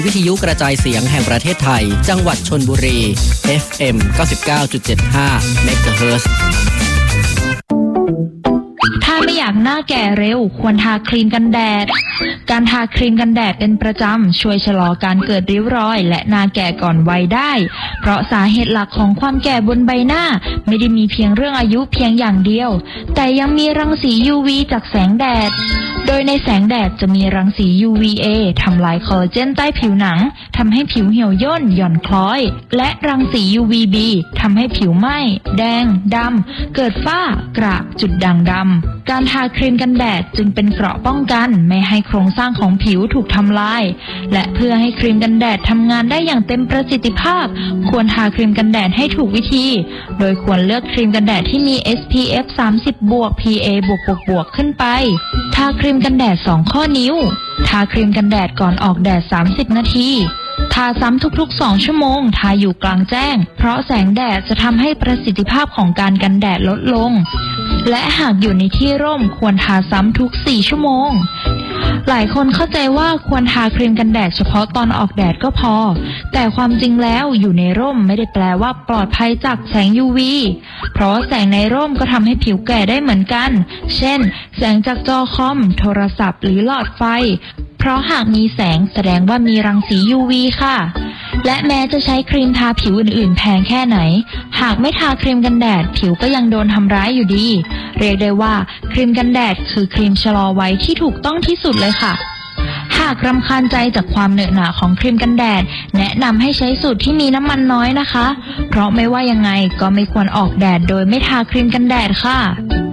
วิทยุกระจายเสียงแห่งประเทศไทยจังหวัดชลบุรี FM 99.75 MHz ถ้าไม่อยากหน้าแก่เร็วควรทาครีมกันแดดการทาครีมกันแดดเป็นประจำช่วยชะลอการเกิดริ้วรอยและหน้าแก่ก่อนวัยได้เพราะสาเหตุหลักของความแก่บนใบหน้าไม่ได้มีเพียงเรื่องอายุเพียงอย่างเดียวแต่ยังมีรังสี UV จากแสงแดดโดยในแสงแดดจะมีรังสี UVA ทำลายคอลลาเจนใต้ผิวหนังทำให้ผิวเหี่ยวย่นหย่อนคล้อยและรังสี UVB ทำให้ผิวไหม้แดงดำเกิดฝ้ากระจุดด่างดำการทาครีมกันแดดจึงเป็นเกราะป้องกันไม่ให้โครงสร้างของผิวถูกทำลายและเพื่อให้ครีมกันแดดทำงานได้อย่างเต็มประสิทธิภาพควรทาครีมกันแดดให้ถูกวิธีโดยควรเลือกครีมกันแดดที่มี SPF 30 บวก PA บวกขึ้นไปทาครีมกันแดด2ข้อนิ้วทาครีมกันแดดก่อนออกแดด30นาทีทาซ้ำทุกๆ2ชั่วโมงทาอยู่กลางแจ้งเพราะแสงแดดจะทำให้ประสิทธิภาพของการกันแดดลดลงและหากอยู่ในที่ร่มควรทาซ้ำทุก4ชั่วโมงหลายคนเข้าใจว่าควรทาครีมกันแดดเฉพาะตอนออกแดดก็พอแต่ความจริงแล้วอยู่ในร่มไม่ได้แปลว่าปลอดภัยจากแสง UV เพราะแสงในร่มก็ทำให้ผิวแก่ได้เหมือนกันเช่นแสงจากจอคอมโทรศัพท์หรือหลอดไฟเพราะหากมีแสงแสดงว่ามีรังสี UV ค่ะและแม้จะใช้ครีมทาผิวอื่นๆแพงแค่ไหนหากไม่ทาครีมกันแดดผิวก็ยังโดนทำร้ายอยู่ดีเรียกได้ว่าครีมกันแดดคือครีมชะลอวัยที่ถูกต้องที่สุดเลยค่ะหากรำคาญใจจากความเหนอะหนะของครีมกันแดดแนะนำให้ใช้สูตรที่มีน้ำมันน้อยนะคะเพราะไม่ว่ายังไงก็ไม่ควรออกแดดโดยไม่ทาครีมกันแดดค่ะ